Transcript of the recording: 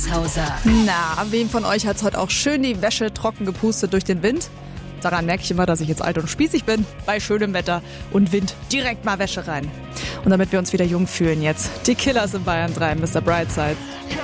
Hauser. Na, wem von euch hat's heute auch schön die Wäsche trocken gepustet durch den Wind? Daran merke ich immer, dass ich jetzt alt und spießig bin. Bei schönem Wetter und Wind direkt mal Wäsche rein. Und damit wir uns wieder jung fühlen jetzt, die Killers in Bayern 3, Mr. Brightside.